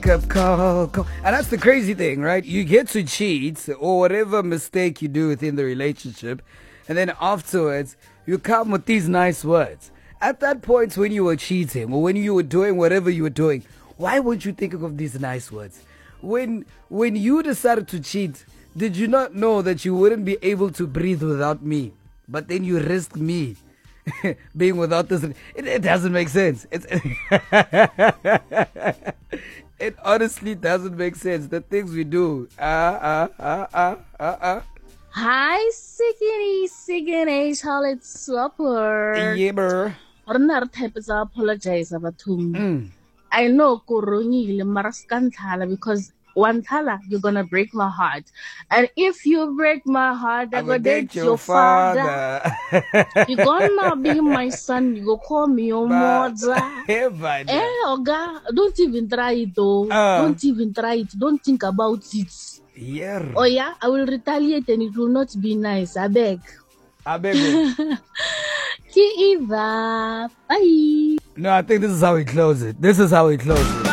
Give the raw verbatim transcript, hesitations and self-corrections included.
Up call, call. And that's the crazy thing, right? You get to cheat or whatever mistake you do within the relationship, and then afterwards you come with these nice words. At that point when you were cheating or when you were doing whatever you were doing, why would you think of these nice words? When when you decided to cheat, did you not know that you wouldn't be able to breathe without me? But then you risked me being without this. It, it doesn't make sense. It's It honestly doesn't make sense. The things we do. Ah, ah, ah, ah, ah, ah. Hi, Siggy, Siggy, Charlotte Swapper. Yeah, bro. Ornar type is apologize about whom. Mm. I know Kuruni Marskantala because one thala you're gonna break my heart. And if you break my heart, I go date your father. You're gonna be my son, you go call me your mother. Eh, Oga, don't even try it though. Uh, don't even try it. Don't think about it. Yeah. Oh yeah, I will retaliate and it will not be nice. I beg. I beg. Ki Eva. Bye. No, I think this is how we close it. This is how we close it.